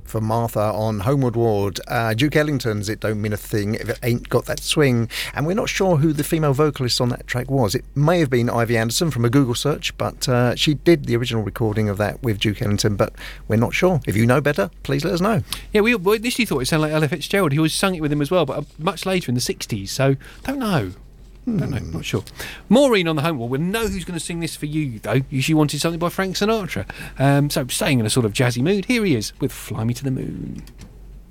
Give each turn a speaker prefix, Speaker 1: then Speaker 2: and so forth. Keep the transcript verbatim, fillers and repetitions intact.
Speaker 1: for Martha on Homeward Ward. Uh, Duke Ellington's It Don't Mean a Thing If It Ain't Got That Swing. And we're not sure who the female vocalist on that track was. It may have been Ivy Anderson from a Google search, but uh, she did the original recording of that with Duke Ellington, but we're not sure. If you know better, please let us know.
Speaker 2: Yeah, we, we initially thought it sounded like Ella Fitzgerald. He always sung it with him as well, but uh, much later in the sixties, so don't know. Don't know, not sure. Maureen on the home wall. We'll know who's going to sing this for you, though. She wanted something by Frank Sinatra. Um, so, staying in a sort of jazzy mood, here he is with Fly Me to the Moon.